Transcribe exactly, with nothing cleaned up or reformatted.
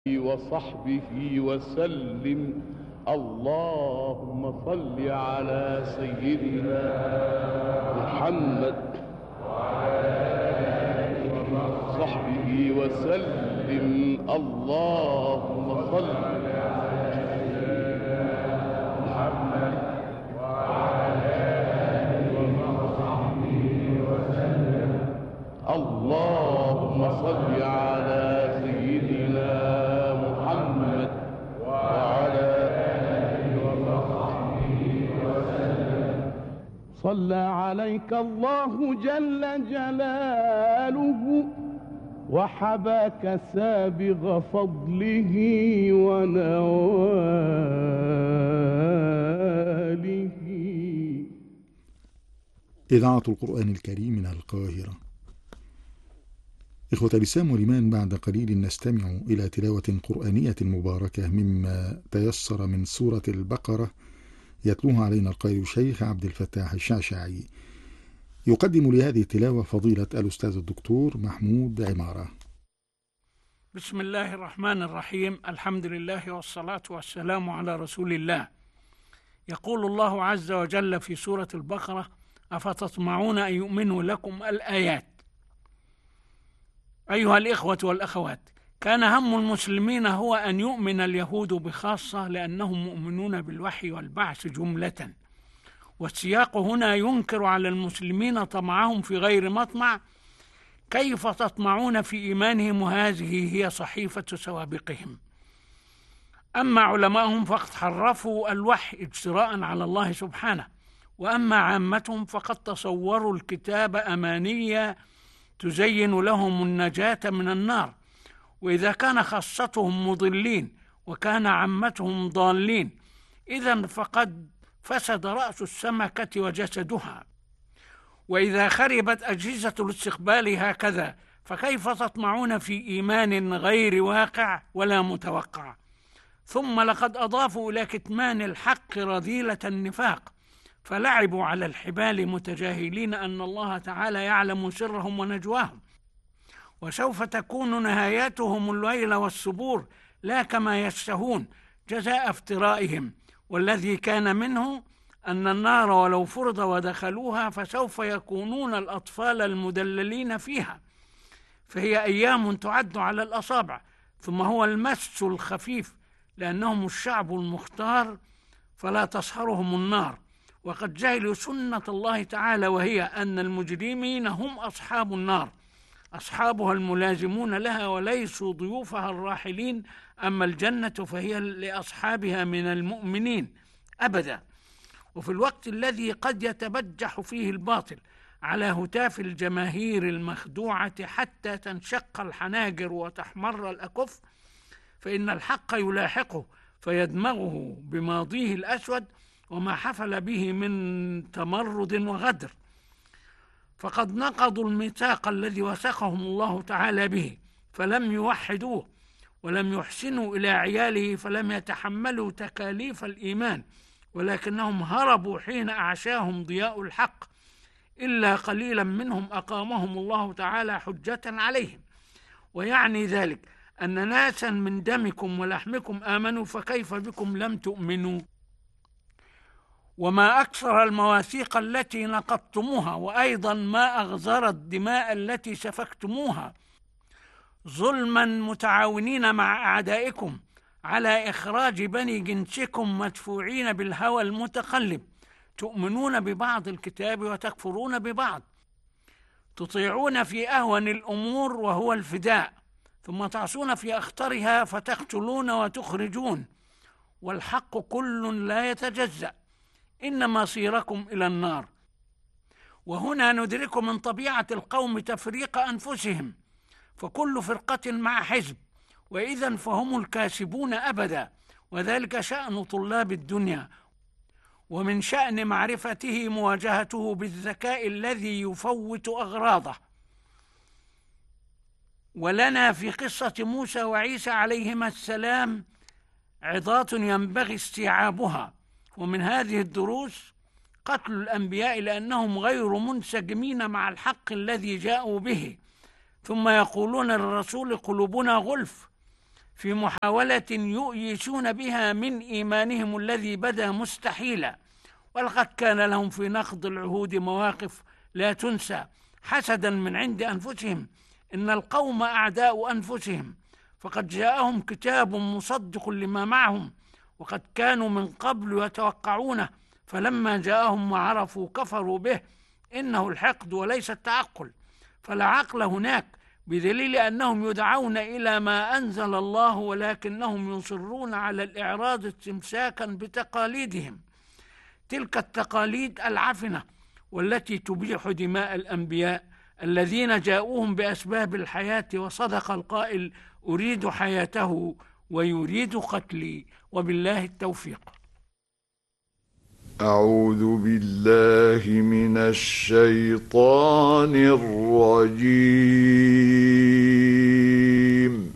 وصحبه وسلم. اللهم صل على سيدنا محمد وصحبه وسلم. اللهم صل على سيدنا محمد وصحبه وسلم. اللهم صل على سيدنا محمد وعلى آله وصحبه وسلم. صلى عليك الله جل جلاله وحباك سابغ فضله ونواله. إذاعة القرآن الكريم من القاهرة. إخوة الإسلام والإيمان، بعد قليل نستمع إلى تلاوة قرآنية مباركة مما تيسر من سورة البقرة، يتلوها علينا القارئ الشيخ عبد الفتاح الشعشاعي. يقدم لهذه التلاوة فضيلة الأستاذ الدكتور محمود عمارة. بسم الله الرحمن الرحيم. الحمد لله والصلاة والسلام على رسول الله. يقول الله عز وجل في سورة البقرة: أفتطمعون أن يؤمنوا لكم؟ الآيات. أيها الإخوة والأخوات، كان هم المسلمين هو أن يؤمن اليهود بخاصة، لأنهم مؤمنون بالوحي والبعث جملة، والسياق هنا ينكر على المسلمين طمعهم في غير مطمع. كيف تطمعون في إيمانهم وهذه هي صحيفة سوابقهم؟ أما علماءهم فقد حرفوا الوحي اجتراء على الله سبحانه، وأما عامتهم فقد تصوروا الكتاب أمانية تزين لهم النجاة من النار. وإذا كان خاصتهم مضلين وكان عامتهم ضالين، إذن فقد فسد رأس السمكة وجسدها. وإذا خربت أجهزة الاستقبال هكذا، فكيف تطمعون في إيمان غير واقع ولا متوقع؟ ثم لقد أضافوا إلى كتمان الحق رذيلة النفاق، فلعبوا على الحبال متجاهلين أن الله تعالى يعلم سرهم ونجواهم، وسوف تكون نهاياتهم الليل والسبور لا كما يشتهون، جزاء افترائهم. والذي كان منه أن النار ولو فرض ودخلوها فسوف يكونون الأطفال المدللين فيها، فهي أيام تعد على الأصابع. ثم هو المس الخفيف، لأنهم الشعب المختار فلا تصهرهم النار. وقد جهلوا سنة الله تعالى، وهي أن المجرمين هم أصحاب النار، أصحابها الملازمون لها وليسوا ضيوفها الراحلين. أما الجنة فهي لأصحابها من المؤمنين أبدا. وفي الوقت الذي قد يتبجح فيه الباطل على هتاف الجماهير المخدوعة حتى تنشق الحناجر وتحمر الأكف، فإن الحق يلاحقه فيدمغه بماضيه الأسود وما حفل به من تمرد وغدر. فقد نقضوا الميثاق الذي وثقهم الله تعالى به، فلم يوحدوه، ولم يحسنوا إلى عياله، فلم يتحملوا تكاليف الإيمان، ولكنهم هربوا حين أعشاهم ضياء الحق. إلا قليلا منهم أقامهم الله تعالى حجة عليهم. ويعني ذلك أن ناسا من دمكم ولحمكم آمنوا، فكيف بكم لم تؤمنوا؟ وما أكثر المواثيق التي نقضتموها، وأيضا ما أغزر الدماء التي سفكتموها، ظلما متعاونين مع أعدائكم على إخراج بني جنسكم مدفوعين بالهوى المتقلب، تؤمنون ببعض الكتاب وتكفرون ببعض، تطيعون في أهون الأمور وهو الفداء، ثم تعصون في أخطرها فتقتلون وتخرجون، والحق كل لا يتجزأ، إن مصيركم إلى النار. وهنا ندرك من طبيعة القوم تفريق أنفسهم، فكل فرقة مع حزب، وإذن فهم الكاسبون أبدا. وذلك شأن طلاب الدنيا، ومن شأن معرفته مواجهته بالذكاء الذي يفوت أغراضه. ولنا في قصة موسى وعيسى عليهما السلام عظات ينبغي استيعابها. ومن هذه الدروس قتل الأنبياء لأنهم غير منسجمين مع الحق الذي جاءوا به، ثم يقولون للرسول قلوبنا غلف، في محاولة يؤيسون بها من إيمانهم الذي بدا مستحيلا. ولقد كان لهم في نقض العهود مواقف لا تنسى، حسدا من عند أنفسهم، إن القوم أعداء أنفسهم، فقد جاءهم كتاب مصدق لما معهم، وقد كانوا من قبل يتوقعونه، فلما جاءهم ما عرفوا كفروا به. إنه الحقد وليس التعقل، فلا عقل هناك، بدليل أنهم يدعون إلى ما أنزل الله ولكنهم يصرون على الإعراض استمساكا بتقاليدهم، تلك التقاليد العفنة والتي تبيح دماء الأنبياء الذين جاءوهم بأسباب الحياة. وصدق القائل: أريد حياته ويريد قتلي، وبالله التوفيق. أعوذ بالله من الشيطان الرجيم.